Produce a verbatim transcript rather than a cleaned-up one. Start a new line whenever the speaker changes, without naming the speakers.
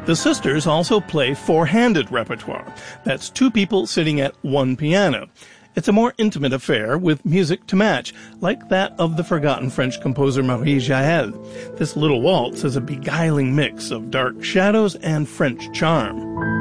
The sisters also play four-handed repertoire. That's two people sitting at one piano. It's a more intimate affair with music to match, like that of the forgotten French composer Marie Jaël. This little waltz is a beguiling mix of dark shadows and French charm.